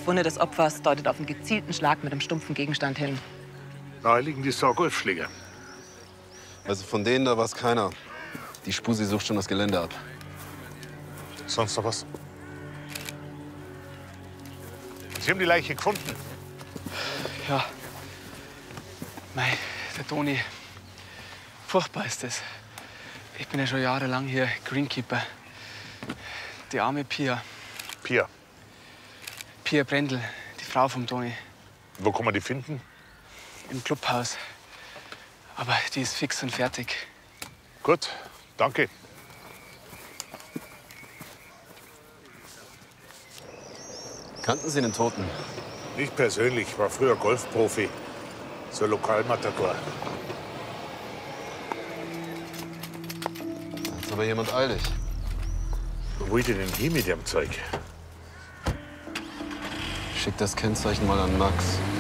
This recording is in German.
Griffwunde des Opfers deutet auf einen gezielten Schlag mit einem stumpfen Gegenstand hin. Nahe liegen die Saar-Golfschläger. Also von denen da war es keiner. Die Spusi sucht schon das Gelände ab. Sonst noch was? Sie haben die Leiche gefunden. Ja. Mei, der Toni. Furchtbar ist das. Ich bin ja schon jahrelang hier Greenkeeper. Die arme Pia. Pia. Pia Brendel, die Frau vom Toni. Wo kann man die finden? Im Clubhaus. Aber die ist fix und fertig. Gut, danke. Kannten Sie den Toten? Ich persönlich war früher Golfprofi. So Lokalmatador. Da ist aber jemand eilig. Wo will ich denn hin mit dem Zeug? Schick das Kennzeichen mal an Max.